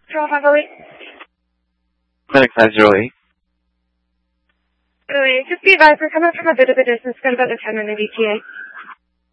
Control 508. Clinic 508. Just be advised, we're coming from a bit of a distance, got about a 10-minute ETA.